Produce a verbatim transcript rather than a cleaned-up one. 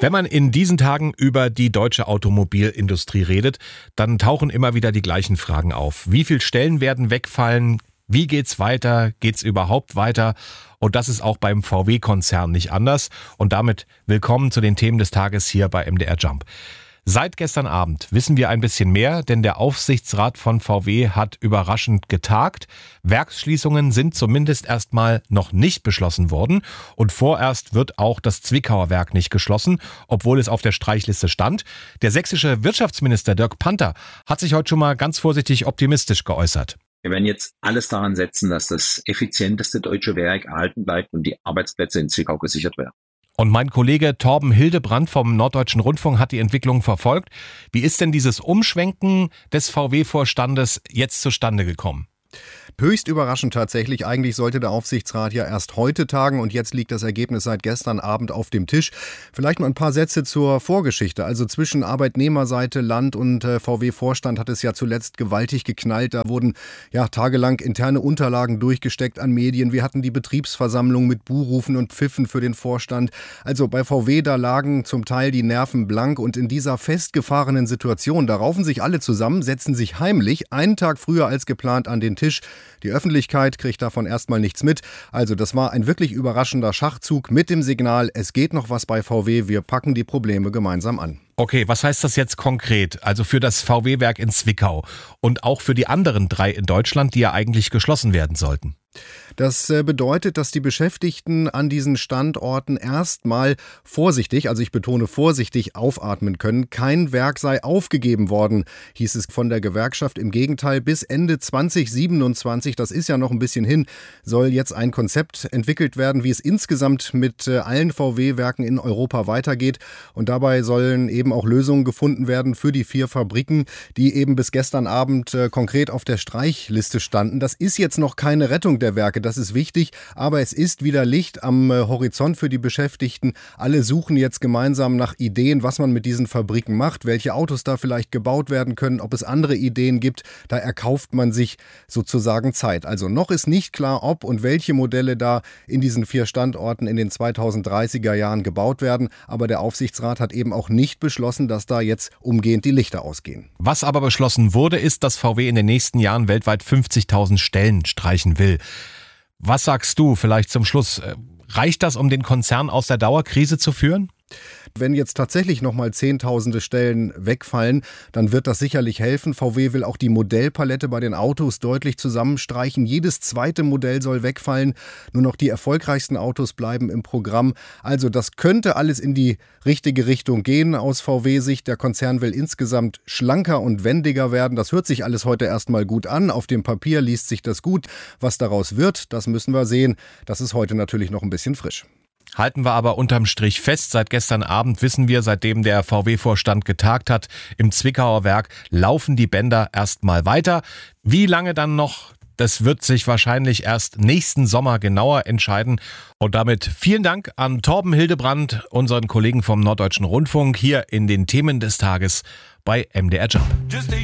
Wenn man in diesen Tagen über die deutsche Automobilindustrie redet, dann tauchen immer wieder die gleichen Fragen auf. Wie viele Stellen werden wegfallen? Wie geht's weiter? Geht's überhaupt weiter? Und das ist auch beim V W-Konzern nicht anders. Und damit willkommen zu den Themen des Tages hier bei M D R Jump. Seit gestern Abend wissen wir ein bisschen mehr, denn der Aufsichtsrat von V W hat überraschend getagt. Werksschließungen sind zumindest erstmal noch nicht beschlossen worden und vorerst wird auch das Zwickauer Werk nicht geschlossen, obwohl es auf der Streichliste stand. Der sächsische Wirtschaftsminister Dirk Panther hat sich heute schon mal ganz vorsichtig optimistisch geäußert. Wir werden jetzt alles daran setzen, dass das effizienteste deutsche Werk erhalten bleibt und die Arbeitsplätze in Zwickau gesichert werden. Und mein Kollege Torben Hildebrand vom Norddeutschen Rundfunk hat die Entwicklung verfolgt. Wie ist denn dieses Umschwenken des V W-Vorstandes jetzt zustande gekommen? Höchst überraschend tatsächlich. Eigentlich sollte der Aufsichtsrat ja erst heute tagen und jetzt liegt das Ergebnis seit gestern Abend auf dem Tisch. Vielleicht mal ein paar Sätze zur Vorgeschichte. Also zwischen Arbeitnehmerseite, Land und äh, V W-Vorstand hat es ja zuletzt gewaltig geknallt. Da wurden ja tagelang interne Unterlagen durchgesteckt an Medien. Wir hatten die Betriebsversammlung mit Buhrufen und Pfiffen für den Vorstand. Also bei V W, da lagen zum Teil die Nerven blank und in dieser festgefahrenen Situation, da raufen sich alle zusammen, setzen sich heimlich einen Tag früher als geplant an den Tisch. Die Öffentlichkeit kriegt davon erstmal nichts mit. Also das war ein wirklich überraschender Schachzug mit dem Signal, es geht noch was bei V W, wir packen die Probleme gemeinsam an. Okay, was heißt das jetzt konkret? Also für das V W-Werk in Zwickau und auch für die anderen drei in Deutschland, die ja eigentlich geschlossen werden sollten. Das bedeutet, dass die Beschäftigten an diesen Standorten erstmal vorsichtig, also ich betone vorsichtig, aufatmen können. Kein Werk sei aufgegeben worden, hieß es von der Gewerkschaft. Im Gegenteil, bis Ende zwanzig siebenundzwanzig, das ist ja noch ein bisschen hin, soll jetzt ein Konzept entwickelt werden, wie es insgesamt mit allen V W-Werken in Europa weitergeht. Und dabei sollen eben auch Lösungen gefunden werden für die vier Fabriken, die eben bis gestern Abend konkret auf der Streichliste standen. Das ist jetzt noch keine Rettung der Werke. Das ist wichtig, aber es ist wieder Licht am Horizont für die Beschäftigten. Alle suchen jetzt gemeinsam nach Ideen, was man mit diesen Fabriken macht, welche Autos da vielleicht gebaut werden können, ob es andere Ideen gibt. Da erkauft man sich sozusagen Zeit. Also noch ist nicht klar, ob und welche Modelle da in diesen vier Standorten in den zweitausenddreißiger Jahren gebaut werden. Aber der Aufsichtsrat hat eben auch nicht beschlossen, dass da jetzt umgehend die Lichter ausgehen. Was aber beschlossen wurde, ist, dass V W in den nächsten Jahren weltweit fünfzigtausend Stellen streichen will. Was sagst du vielleicht zum Schluss? Reicht das, um den Konzern aus der Dauerkrise zu führen? Wenn jetzt tatsächlich nochmal zehntausende Stellen wegfallen, dann wird das sicherlich helfen. V W will auch die Modellpalette bei den Autos deutlich zusammenstreichen. Jedes zweite Modell soll wegfallen. Nur noch die erfolgreichsten Autos bleiben im Programm. Also das könnte alles in die richtige Richtung gehen aus V W-Sicht. Der Konzern will insgesamt schlanker und wendiger werden. Das hört sich alles heute erstmal gut an. Auf dem Papier liest sich das gut. Was daraus wird, das müssen wir sehen. Das ist heute natürlich noch ein bisschen frisch. Halten wir aber unterm Strich fest, seit gestern Abend wissen wir, seitdem der V W-Vorstand getagt hat, im Zwickauer Werk laufen die Bänder erstmal weiter. Wie lange dann noch? Das wird sich wahrscheinlich erst nächsten Sommer genauer entscheiden. Und damit vielen Dank an Torben Hildebrand, unseren Kollegen vom Norddeutschen Rundfunk, hier in den Themen des Tages bei M D R Jump.